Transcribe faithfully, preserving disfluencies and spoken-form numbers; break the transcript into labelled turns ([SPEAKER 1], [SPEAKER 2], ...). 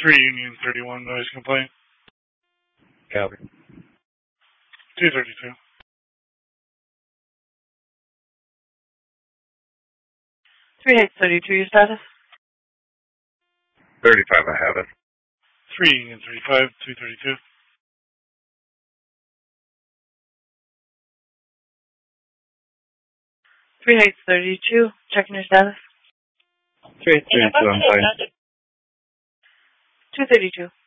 [SPEAKER 1] three Union thirty-one, noise complaint.
[SPEAKER 2] Copy.
[SPEAKER 1] two thirty-two.
[SPEAKER 3] three Heights thirty-two, your status?
[SPEAKER 2] thirty-five, I have it.
[SPEAKER 1] three Union thirty-five, two thirty-two.
[SPEAKER 3] three Heights thirty-two, checking your status.
[SPEAKER 2] three thirty-two, I'm fine.
[SPEAKER 3] two thirty-two.